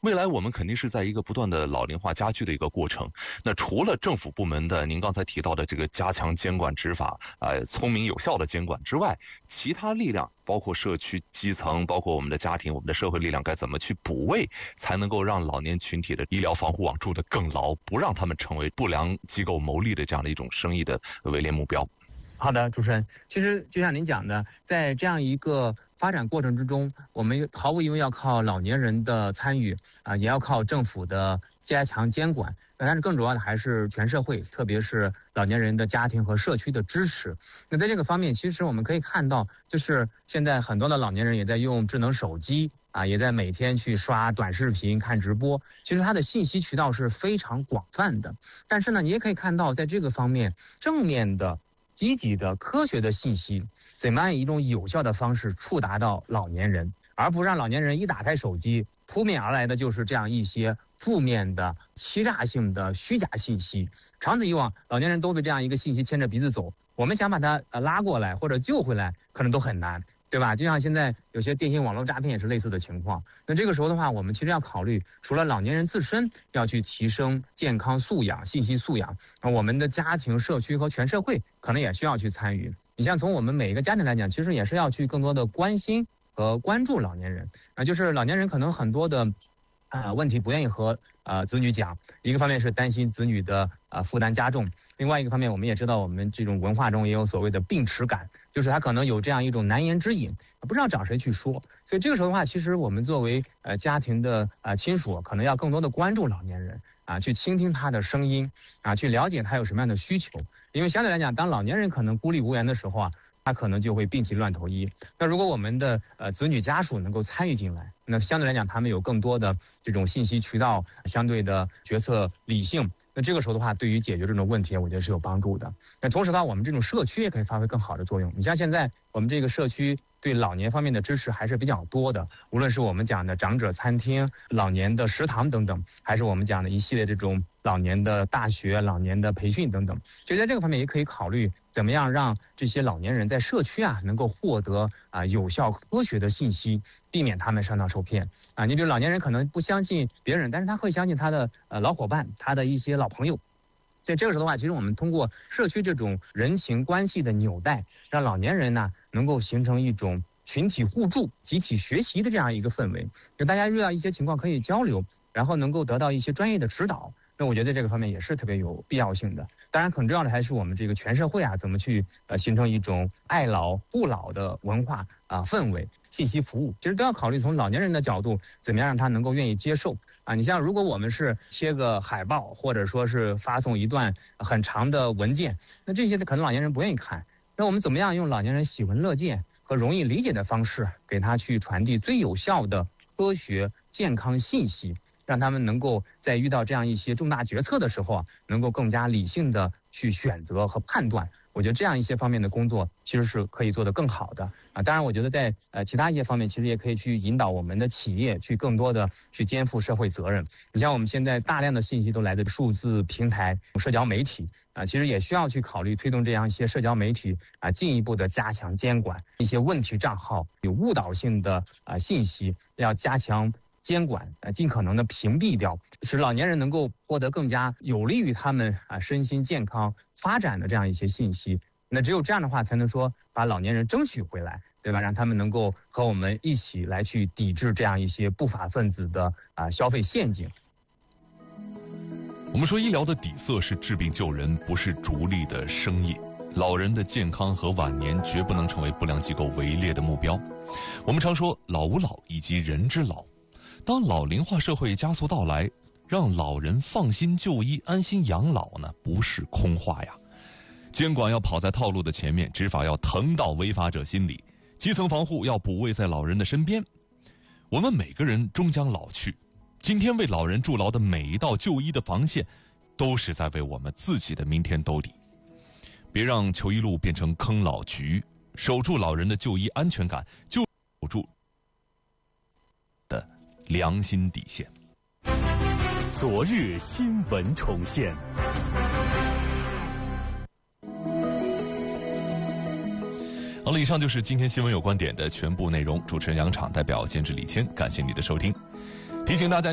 未来我们肯定是在一个不断的老龄化加剧的一个过程。那除了政府部门的您刚才提到的这个加强监管执法，聪明有效的监管之外，其他力量包括社区基层，包括我们的家庭，我们的社会力量该怎么去补位，才能够让老年群体的医疗防护网筑得更牢，不让他们成为不良机构牟利的这样的一种生意的围猎目标。 好的，主持人，其实就像您讲的，在这样一个发展过程之中，我们毫无疑问要靠老年人的参与也要靠政府的加强监管，但是更主要的还是全社会，特别是老年人的家庭和社区的支持。那在这个方面，其实我们可以看到，就是现在很多的老年人也在用智能手机也在每天去刷短视频、看直播，其实它的信息渠道是非常广泛的。但是呢，你也可以看到，在这个方面，正面的、积极的、科学的信息，怎么样以一种有效的方式触达到老年人，而不让老年人一打开手机，扑面而来的就是这样一些负面的、欺诈性的虚假信息。长此以往，老年人都被这样一个信息牵着鼻子走，我们想把他拉过来或者救回来，可能都很难。对吧？就像现在有些电信网络诈骗也是类似的情况。那这个时候的话，我们其实要考虑，除了老年人自身要去提升健康素养、信息素养，我们的家庭、社区和全社会可能也需要去参与。你像从我们每一个家庭来讲，其实也是要去更多的关心和关注老年人就是老年人可能很多的问题不愿意和子女讲，一个方面是担心子女的负担加重，另外一个方面我们也知道我们这种文化中也有所谓的病耻感，就是他可能有这样一种难言之隐，不知道找谁去说。所以这个时候的话，其实我们作为家庭的亲属，可能要更多的关注老年人去倾听他的声音去了解他有什么样的需求。因为相对来讲，当老年人可能孤立无援的时候他可能就会病急乱投医。那如果我们的子女家属能够参与进来，那相对来讲他们有更多的这种信息渠道，相对的决策理性，那这个时候的话，对于解决这种问题，我觉得是有帮助的。那同时的话，我们这种社区也可以发挥更好的作用。你像现在我们这个社区对老年方面的支持还是比较多的，无论是我们讲的长者餐厅、老年的食堂等等，还是我们讲的一系列这种老年的大学、老年的培训等等，所以在这个方面也可以考虑怎么样让这些老年人在社区能够获得有效科学的信息，避免他们上当受骗你比如老年人可能不相信别人，但是他会相信他的老伙伴，他的一些老朋友。所以这个时候的话，其实我们通过社区这种人情关系的纽带，让老年人能够形成一种群体互助、集体学习的这样一个氛围，就大家遇到一些情况可以交流，然后能够得到一些专业的指导。那我觉得这个方面也是特别有必要性的。当然很重要的还是我们这个全社会怎么去形成一种爱老护老的文化氛围、信息服务，其实都要考虑从老年人的角度，怎么样让他能够愿意接受你像如果我们是贴个海报，或者说是发送一段很长的文件，那这些可能老年人不愿意看。那我们怎么样用老年人喜闻乐见和容易理解的方式，给他去传递最有效的科学健康信息，让他们能够在遇到这样一些重大决策的时候能够更加理性的去选择和判断。我觉得这样一些方面的工作其实是可以做得更好的当然我觉得在其他一些方面其实也可以去引导我们的企业去更多的去肩负社会责任。你像我们现在大量的信息都来自数字平台、社交媒体其实也需要去考虑推动这样一些社交媒体进一步的加强监管，一些问题账号有误导性的信息要加强监管尽可能的屏蔽掉，使老年人能够获得更加有利于他们身心健康发展的这样一些信息。那只有这样的话，才能说把老年人争取回来，对吧？让他们能够和我们一起来去抵制这样一些不法分子的消费陷阱。 我们说医疗的底色是治病救人，不是逐利的生意。老人的健康和晚年绝不能成为不良机构围猎的目标。我们常说老吾老以及人之老，当老龄化社会加速到来，让老人放心就医、安心养老呢，不是空话呀。监管要跑在套路的前面，执法要疼到违法者心里，基层防护要补位在老人的身边。我们每个人终将老去，今天为老人筑牢的每一道就医的防线，都是在为我们自己的明天兜底。别让求医路变成坑老局，守住老人的就医安全感，就守住的良心底线。 昨日新闻重现。 好了，以上就是今天新闻有观点的全部内容。主持人杨昶代表监制李谦，感谢你的收听。提醒大家。